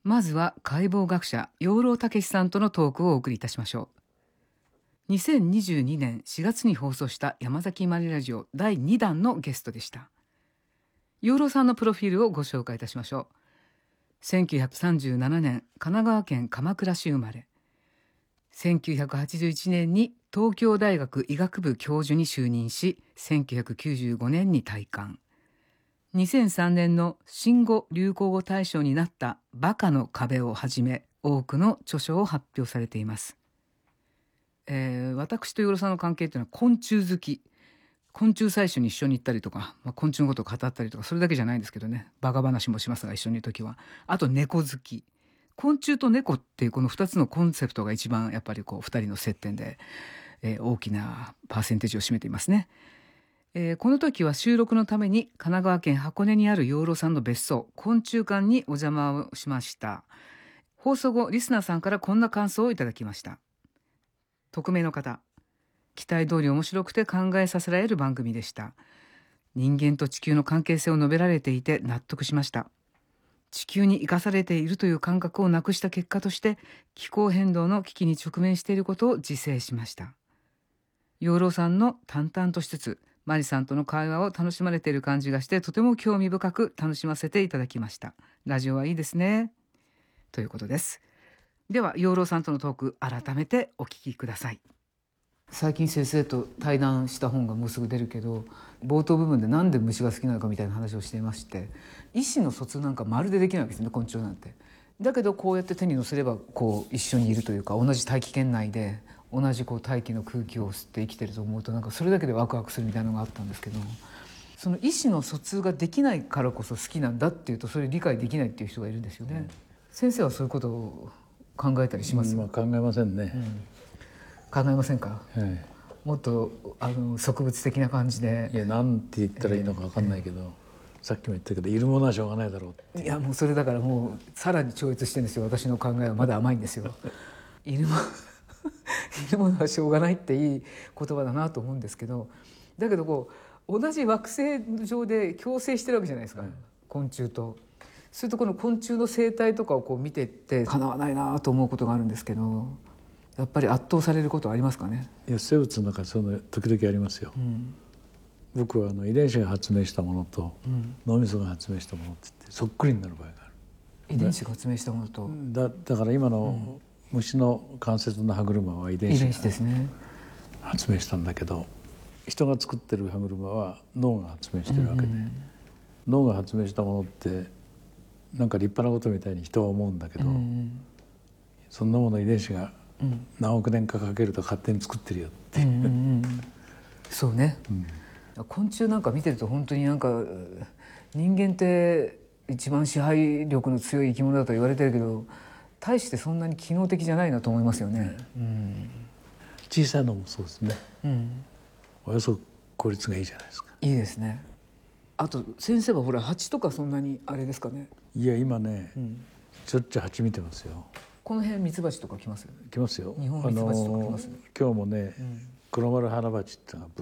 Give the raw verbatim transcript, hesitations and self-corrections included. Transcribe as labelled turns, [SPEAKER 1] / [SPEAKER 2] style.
[SPEAKER 1] まずは解剖学者養老孟司さんとのトークをお送りいたしましょう。にせんにじゅうにねんしがつに放送した山崎まりラジオだいにだんのゲストでした。養老さんのプロフィールをご紹介いたしましょう。せんきゅうひゃくさんじゅうななねん神奈川県鎌倉市生まれ、せんきゅうひゃくはちじゅういちねんに東京大学医学部教授に就任し、せんきゅうひゃくきゅうじゅうごねんに退官。にせんさんねんの新語・流行語大賞になったバカの壁をはじめ、多くの著書を発表されています。えー、私と養老さんの関係というのは昆虫好き、昆虫採取に一緒に行ったりとか、まあ、昆虫のことを語ったりとか、それだけじゃないんですけどね、バカ話もしますが、一緒にいるときは。あと猫好き、昆虫と猫っていうこのふたつのコンセプトが一番やっぱりこうふたりの接点で、えー、大きなパーセンテージを占めていますね。えー、この時は収録のために神奈川県箱根にある養老さんの別荘昆虫館にお邪魔をしました。放送後リスナーさんからこんな感想をいただきました。匿名の方、期待通り面白くて考えさせられる番組でした。人間と地球の関係性を述べられていて納得しました。地球に生かされているという感覚をなくした結果として気候変動の危機に直面していることを自制しました。養老さんの淡々としつつマリさんとの会話を楽しまれている感じがしてとても興味深く楽しませていただきました。ラジオはいいですね、ということです。では養老さんとのトーク改めてお聞きください。最近先生と対談した本がもうすぐ出るけど、冒頭部分でなんで虫が好きなのかみたいな話をしていまして、意思の疎通なんかまるでできないわけですね、昆虫なんて。だけどこうやって手に乗せればこう一緒にいるというか、同じ大気圏内で同じこう大気の空気を吸って生きてると思うと、なんかそれだけでワクワクするみたいなのがあったんですけど、その意思の疎通ができないからこそ好きなんだっていうと、それ理解できないっていう人がいるんですよね、うん、先生はそういうことを考えたりします？
[SPEAKER 2] うん、まあ、考えませんね、
[SPEAKER 1] うん、考えませんか、
[SPEAKER 2] はい、
[SPEAKER 1] もっとあの植物的な感じで。
[SPEAKER 2] いや、なんて言ったらいいのか分かんないけど、えーえー、さっきも言ったけどいるものはしょうがないだろうって。
[SPEAKER 1] いやもうそれだからもうさらに超越してるんですよ。私の考えはまだ甘いんですよいるもいるものはしょうがないっていい言葉だなと思うんですけど、だけどこう同じ惑星上で共生してるわけじゃないですか、うん、昆虫と。するとこの昆虫の生態とかをこう見ていってかなわないなと思うことがあるんですけど、やっぱり圧倒されることはありますかね？
[SPEAKER 2] いや、生物の中でその時々ありますよ、うん、僕はあの遺伝子が発明したものと、うん、脳みそが発明したものって言ってそっくりになる場合がある。
[SPEAKER 1] 遺伝子が発明したものと
[SPEAKER 2] だ, だから今の虫の関節の歯車は遺伝子が発明したんだけど、人が作ってる歯車は脳が発明してるわけで、うんうん、脳が発明したものってなんか立派なことみたいに人は思うんだけど、うんうん、そんなもの遺伝子が何億年かかけると勝手に作ってるよっていう、うんうんうん、
[SPEAKER 1] そうね、うん、昆虫なんか見てると本当になんか人間って一番支配力の強い生き物だと言われてるけど、大してそんなに機能的じゃないなと思いますよね、うん、
[SPEAKER 2] 小さいのもそうですね、うん、およそ効率がいいじゃないですか。
[SPEAKER 1] いいですね。あと先生はほら蜂とかそんなにあれですかね？
[SPEAKER 2] いや今ね、うん、しょっちゅう蜂見てますよ。
[SPEAKER 1] この辺ミツバチとか来ますよね？
[SPEAKER 2] 来ますよ。
[SPEAKER 1] 日本ミツバチとか来ますね。
[SPEAKER 2] 今日もね、うん、黒丸花鉢ってのが